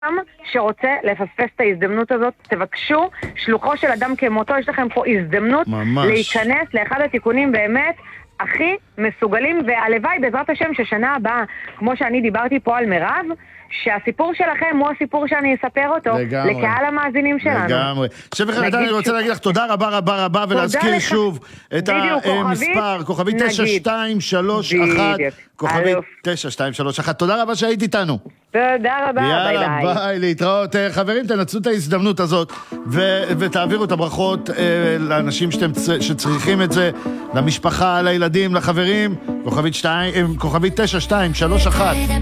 שרוצה לפספס את ההזדמנות הזאת, תבקשו, שלוחו של אדם כמותו, יש לכם פה הזדמנות ממש להיכנס לאחד התיקונים באמת הכי מסוגלים, והלוואי בעזרת השם ששנה הבאה, כמו שאני דיברתי פה על מירב, שהסיפור שלכם הוא הסיפור שאני אספר אותו לגמרי. לקהל המאזינים שלנו. לגמרי. שפי, אני רוצה להגיד לך תודה רבה רבה רבה, ולהזכיר שוב את המספר, כוכבית 9231, כוכבית 9231. תודה רבה שהיית איתנו. תודה רבה, ביי ביי. יאללה, ביי, להתראות. חברים, תנצלו את ההזדמנות הזאת, ותעבירו את הברכות לאנשים שצריכים את זה, למשפחה, לילדים, לחברים, כוכבית 9231.